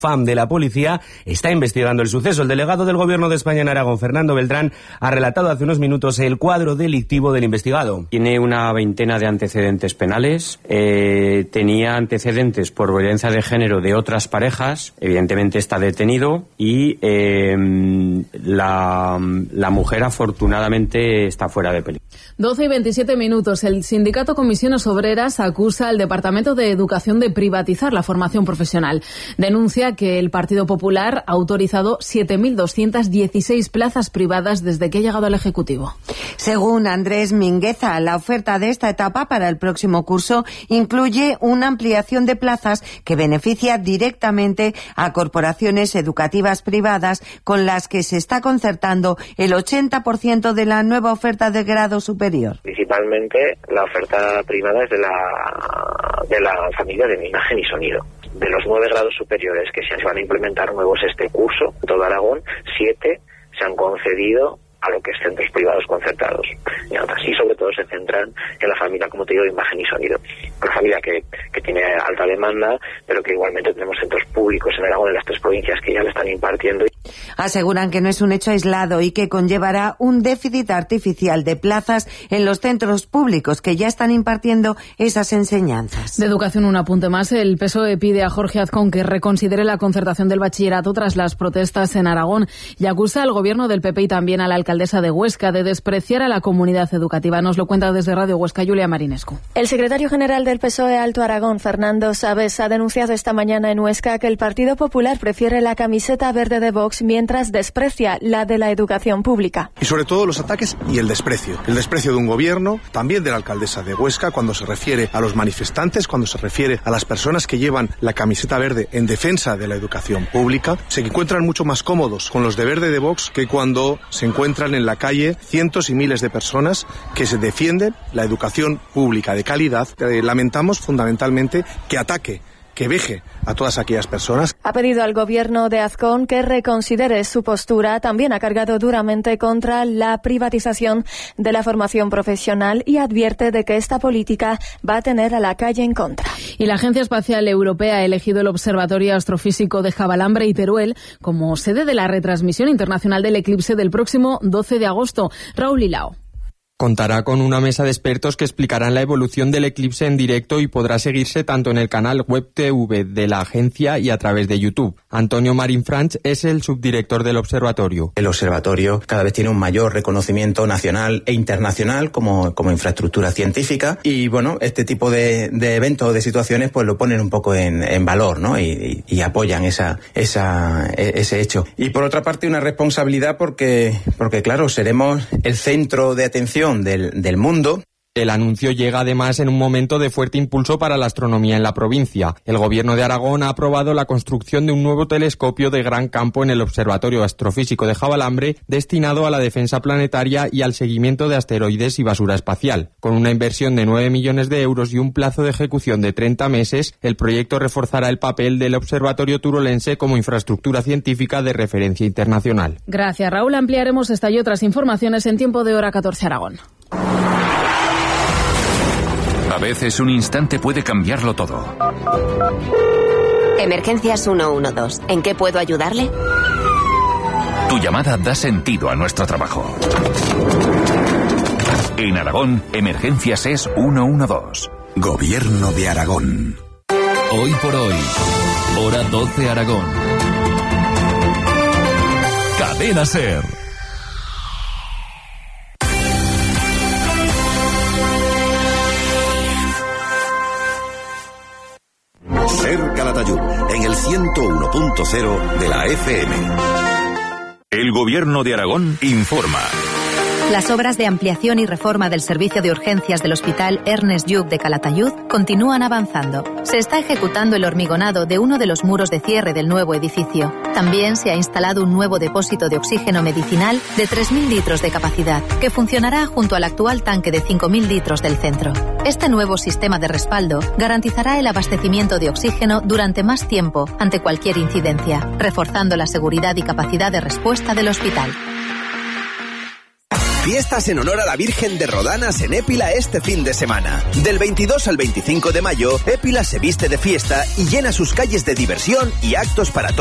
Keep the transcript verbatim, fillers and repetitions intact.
F A M de la policía está investigando el suceso. El delegado del Gobierno de España en Aragón, Fernando Beltrán, ha relatado hace unos minutos el cuadro delictivo del investigado. Tiene una veintena de antecedentes penales, eh, tenía antecedentes por violencia de género de otras parejas, evidentemente está detenido y eh, la, la mujer afortunadamente está fuera de peligro. doce y veintisiete minutos. El sindicato Comisiones Obreras acusa al Departamento de Educación de privatizar la formación profesional. Denuncia que el Partido Popular ha autorizado siete mil doscientas dieciséis plazas privadas desde que ha llegado al Ejecutivo. Según Andrés Mingueza, la oferta de esta etapa para el próximo curso incluye una ampliación de plazas que beneficia directamente a corporaciones educativas privadas con las que se está concertando el ochenta por ciento de la nueva oferta de grado superior. Principalmente la oferta privada es de la, de la familia de imagen y sonido. De los nueve grados superiores que se van a implementar nuevos este curso, en todo Aragón, siete se han concedido a lo que es centros privados concertados. Y aún así, sobre todo, se centran en la familia, como te digo, de imagen y sonido. Una familia que, que tiene alta demanda, pero que igualmente tenemos centros públicos en Aragón, en las tres provincias, que ya le están impartiendo. Aseguran que no es un hecho aislado y que conllevará un déficit artificial de plazas en los centros públicos que ya están impartiendo esas enseñanzas. De educación, un apunte más. El P S O E pide a Jorge Azcón que reconsidere la concertación del bachillerato tras las protestas en Aragón y acusa al gobierno del P P y también a la alcaldesa de Huesca de despreciar a la comunidad educativa. Nos lo cuenta desde Radio Huesca Julia Marinescu. El secretario general del P S O E Alto Aragón, Fernando Sabes, ha denunciado esta mañana en Huesca que el Partido Popular prefiere la camiseta verde de Vox mientras desprecia la de la educación pública. Y sobre todo los ataques y el desprecio. El desprecio de un gobierno, también de la alcaldesa de Huesca, cuando se refiere a los manifestantes, cuando se refiere a las personas que llevan la camiseta verde en defensa de la educación pública. Se encuentran mucho más cómodos con los de verde de Vox que cuando se encuentran en la calle cientos y miles de personas que se defienden la educación pública de calidad. Eh, lamentamos fundamentalmente que ataque, que veje a todas aquellas personas. Ha pedido al gobierno de Azcón que reconsidere su postura. También ha cargado duramente contra la privatización de la formación profesional y advierte de que esta política va a tener a la calle en contra. Y la Agencia Espacial Europea ha elegido el Observatorio Astrofísico de Javalambre y Teruel como sede de la retransmisión internacional del eclipse del próximo doce de agosto. Raúl Hilao. Contará con una mesa de expertos que explicarán la evolución del eclipse en directo y podrá seguirse tanto en el canal web T V de la agencia y a través de YouTube. Antonio Marín Franch es el subdirector del observatorio. El observatorio cada vez tiene un mayor reconocimiento nacional e internacional como, como infraestructura científica y bueno, este tipo de, de eventos o de situaciones pues lo ponen un poco en, en valor, ¿no? Y, y, y apoyan esa, esa, ese hecho. Y por otra parte una responsabilidad porque, porque claro, seremos el centro de atención Del, del mundo. El anuncio llega además en un momento de fuerte impulso para la astronomía en la provincia. El Gobierno de Aragón ha aprobado la construcción de un nuevo telescopio de gran campo en el Observatorio Astrofísico de Javalambre, destinado a la defensa planetaria y al seguimiento de asteroides y basura espacial. Con una inversión de nueve millones de euros y un plazo de ejecución de treinta meses, el proyecto reforzará el papel del Observatorio Turolense como infraestructura científica de referencia internacional. Gracias, Raúl. Ampliaremos esta y otras informaciones en Tiempo de Hora catorce Aragón. A veces un instante puede cambiarlo todo. Emergencias ciento doce. ¿En qué puedo ayudarle? Tu llamada da sentido a nuestro trabajo. En Aragón, Emergencias es ciento doce. Gobierno de Aragón. Hoy por hoy, Hora doce Aragón. Cadena SER. SER Calatayud, en el ciento uno punto cero de la F M. El Gobierno de Aragón informa. Las obras de ampliación y reforma del servicio de urgencias del Hospital Ernest Lluch de Calatayud continúan avanzando. Se está ejecutando el hormigonado de uno de los muros de cierre del nuevo edificio. También se ha instalado un nuevo depósito de oxígeno medicinal de tres mil litros de capacidad, que funcionará junto al actual tanque de cinco mil litros del centro. Este nuevo sistema de respaldo garantizará el abastecimiento de oxígeno durante más tiempo ante cualquier incidencia, reforzando la seguridad y capacidad de respuesta del hospital. Fiestas en honor a la Virgen de Rodanas en Épila este fin de semana. Del veintidós al veinticinco de mayo, Épila se viste de fiesta y llena sus calles de diversión y actos para todos.